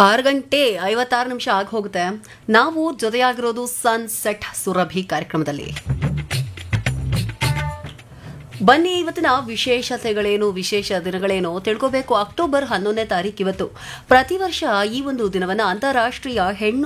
6:56 ಆಗಿ ಹೋಗುತ್ತೆ. ನಾವು ಜೊತೆಯಾಗಿರೋದು ಸನ್ಸೆಟ್ ಸುರಭಿ ಕಾರ್ಯಕ್ರಮದಲ್ಲಿ. ಬನ್ನಿ ಇವತ್ತಿನ ವಿಶೇಷತೆಗಳೇನು, ವಿಶೇಷ ದಿನಗಳೇನು ತಿಳ್ಕೋಬೇಕು. ಅಕ್ಟೋಬರ್ 11ನೇ ತಾರೀಕು ಇವತ್ತು. ಪ್ರತಿ ವರ್ಷ ಈ ಒಂದು ದಿನವನ್ನು ಅಂತಾರಾಷ್ಟ್ರೀಯ ಹೆಣ್ಣು